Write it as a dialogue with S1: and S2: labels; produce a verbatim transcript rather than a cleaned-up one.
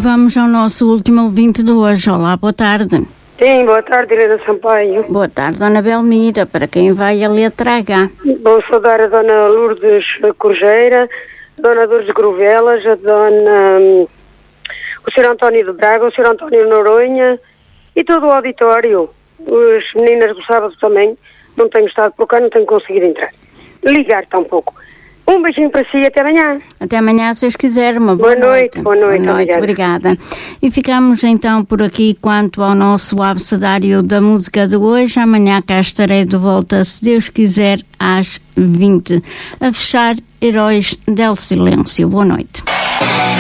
S1: vamos ao nosso último ouvinte de hoje. Olá, boa tarde.
S2: Sim, boa tarde, Helena Sampaio.
S1: Boa tarde, Dona Belmira, para quem vai a letra H.
S2: Vou saudar a Dona Lourdes Corjeira, a Dona Lourdes Grovelas, a Dona... Um, o senhor António de Braga, o senhor António Noronha e todo o auditório. As meninas do sábado também. Não tenho estado por cá, não tenho conseguido entrar. Ligar tampouco. Um beijinho para si e até amanhã.
S1: Até amanhã, se os quiser. Uma boa,
S2: boa noite.
S1: noite.
S2: Boa noite,
S1: boa noite. Obrigada. obrigada. E ficamos então por aqui quanto ao nosso abecedário da música de hoje. Amanhã cá estarei de volta, se Deus quiser, às vinte. A fechar, Heróis del Silêncio. Boa noite.